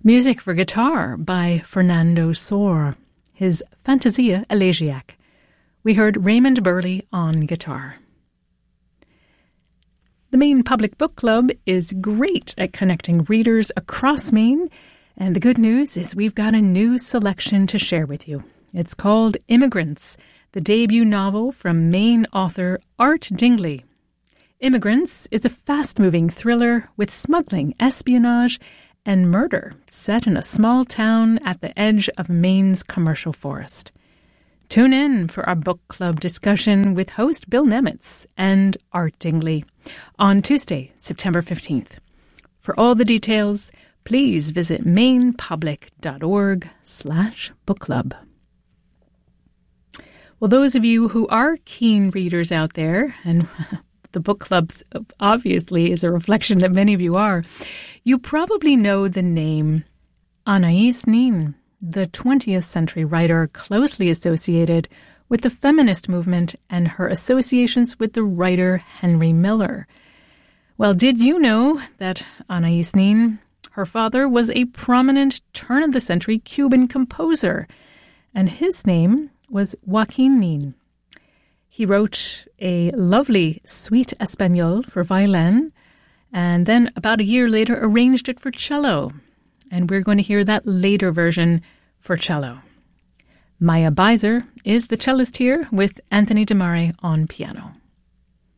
Music for guitar by Fernando Sor, his Fantasia Elegiac. We heard Raymond Burley on guitar. The Maine Public Book Club is great at connecting readers across Maine, and the good news is we've got a new selection to share with you. It's called Immigrants, the debut novel from Maine author Art Dingley. Immigrants is a fast-moving thriller with smuggling, espionage, and murder set in a small town at the edge of Maine's commercial forest. Tune in for our book club discussion with host Bill Nemitz and Art Dingley on Tuesday, September 15th. For all the details, please visit mainepublic.org/book club. Well, those of you who are keen readers out there, and the book clubs obviously is a reflection that many of you are, you probably know the name Anais Nin, the 20th century writer closely associated with the feminist movement and her associations with the writer Henry Miller. Well, did you know that Anais Nin, her father, was a prominent turn-of-the-century Cuban composer, and his name was Joaquin Nin. He wrote a lovely suite espagnole for violin, and then about a year later arranged it for cello. And we're going to hear that later version for cello. Maya Beiser is the cellist here with Anthony DeMare on piano.